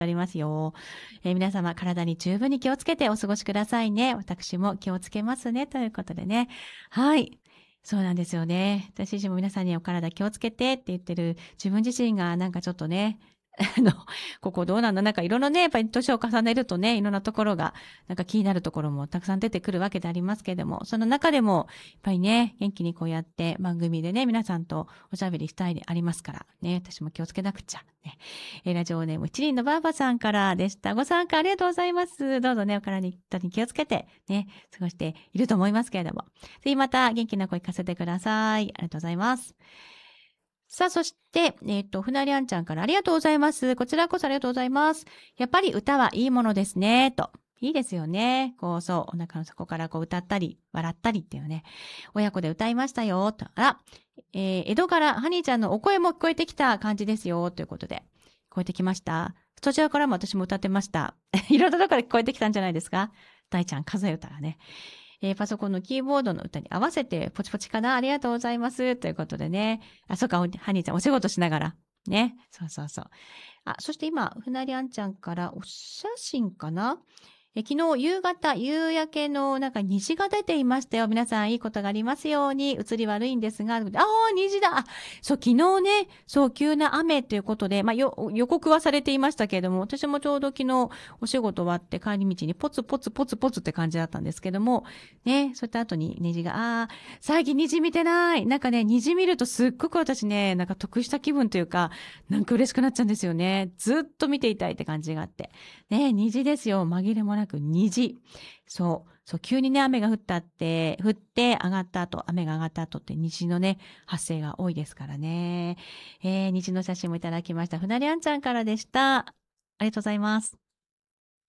ありますよ。皆様、体に十分に気をつけてお過ごしくださいね。私も気をつけますね。ということでね。はい。そうなんですよね。私自身も皆さんにお体気をつけてって言ってる自分自身がなんかちょっとね、あの、ここどうなんだなんかいろいろね、やっぱり年を重ねるとね、いろんなところが、なんか気になるところもたくさん出てくるわけでありますけれども、その中でも、やっぱりね、元気にこうやって番組でね、皆さんとおしゃべりしたいでありますから、ね、私も気をつけなくちゃ。ね、ラジオネーム一輪のばあばさんからでした。ご参加ありがとうございます。どうぞね、お体に気をつけて、ね、過ごしていると思いますけれども。ぜひまた元気な声聞かせてください。ありがとうございます。さあ、そして、ふなりあんちゃんからありがとうございます。こちらこそありがとうございます。やっぱり歌はいいものですね、と。いいですよね。こう、そう、お腹の底からこう歌ったり、笑ったりっていうね。親子で歌いましたよ、と。あら、江戸からハニーちゃんのお声も聞こえてきた感じですよ、ということで。聞こえてきました。そちらからも私も歌ってました。いろんなところで聞こえてきたんじゃないですか。大ちゃん、数え歌がね。パソコンのキーボードの歌に合わせてポチポチかなありがとうございます。ということでね。あ、そうか、ハニーちゃんお仕事しながら。ね。そうそうそう。あ、そして今、ふなりあんちゃんからお写真かな昨日夕方、夕焼けのなんか虹が出ていましたよ。皆さんいいことがありますように。映り悪いんですが。ああ、虹だ。そう、昨日ね、そう、急な雨ということで、予告はされていましたけれども、私もちょうど昨日お仕事終わって帰り道にポツポツポツポツって感じだったんですけども、ね、そういった後に虹が、最近虹見てない。なんかね、虹見るとすっごく私ね、なんか得した気分というか、なんか嬉しくなっちゃうんですよね。ずっと見ていたいって感じがあって。ね、虹ですよ。紛れもなく虹。そう、急にね、雨が降って上がった後、雨が上がった後って虹のね、発生が多いですからね。虹の写真もいただきました。ふなりあんちゃんからでした。ありがとうございます。